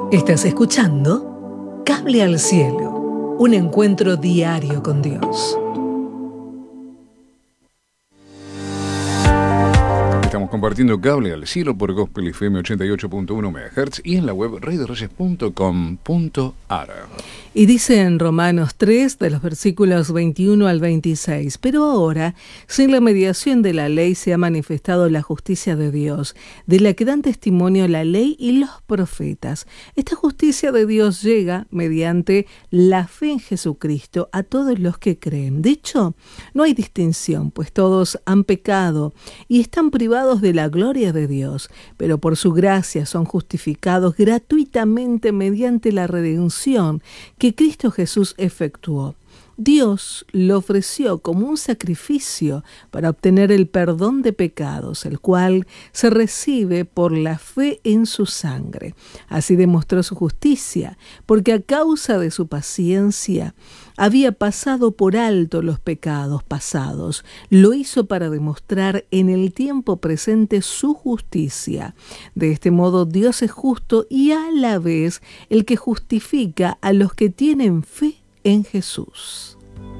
Estás escuchando Cable al Cielo, un encuentro diario con Dios. Estamos compartiendo Cable al Cielo por Gospel FM 88.1 MHz y en la web radioreyes.com.ar. Y dice en Romanos 3, de los versículos 21 al 26, pero ahora, sin la mediación de la ley, se ha manifestado la justicia de Dios, de la que dan testimonio la ley y los profetas. Esta justicia de Dios llega mediante la fe en Jesucristo a todos los que creen. De hecho, no hay distinción, pues todos han pecado y están privados de la gloria de Dios, pero por su gracia son justificados gratuitamente mediante la redención que Cristo Jesús efectuó. Dios lo ofreció como un sacrificio para obtener el perdón de pecados, el cual se recibe por la fe en su sangre. Así demostró su justicia, porque a causa de su paciencia había pasado por alto los pecados pasados. Lo hizo para demostrar en el tiempo presente su justicia. De este modo, Dios es justo y a la vez el que justifica a los que tienen fe en Jesús.